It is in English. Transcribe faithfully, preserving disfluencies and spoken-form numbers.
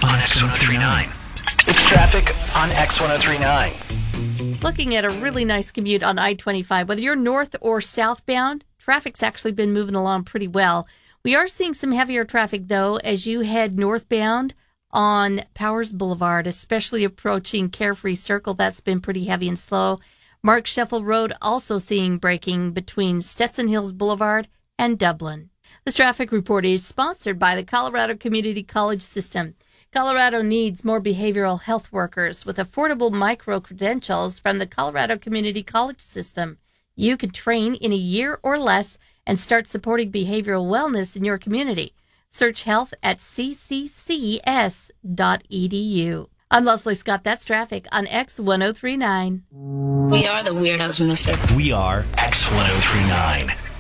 on X one oh three nine. It's traffic on X one oh three nine. Looking at a really nice commute on I twenty-five. Whether you're north or southbound, traffic's actually been moving along pretty well. We are seeing some heavier traffic, though, as you head northbound on Powers Boulevard, especially approaching Carefree Circle. That's been pretty heavy and slow. Mark Sheffel Road also seeing braking between Stetson Hills Boulevard and Dublin. This traffic report is sponsored by the Colorado Community College System. Colorado needs more behavioral health workers with affordable micro-credentials from the Colorado Community College System. You can train in a year or less and start supporting behavioral wellness in your community. Search health at c c c s dot e d u. I'm Leslie Scott. That's traffic on X one oh three nine. We are the weirdos, mister. We are X one oh three nine.